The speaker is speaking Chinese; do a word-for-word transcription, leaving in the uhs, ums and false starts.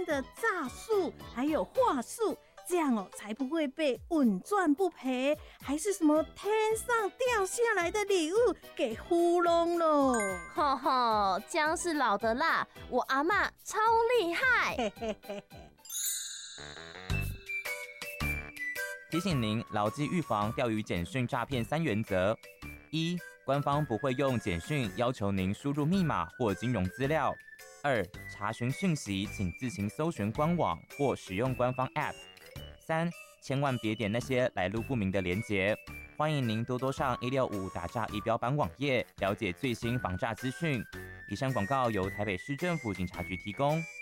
的诈术还有话术，这样哦才不会被稳赚不赔，还是什么天上掉下来的礼物给糊弄了。 吼吼，姜是老的辣，我阿嬷超厉害。 嘿嘿嘿嘿。 提醒您牢记预防钓鱼简讯诈骗三原则：一、官方不会用简讯要求您输入密码或金融资料；二、查询讯息请自行搜寻官网或使用官方 App；三、千万别点那些来路不明的连结。欢迎您多多上一六五打诈仪表板网页了解最新防诈资讯。以上广告由台北市政府警察局提供。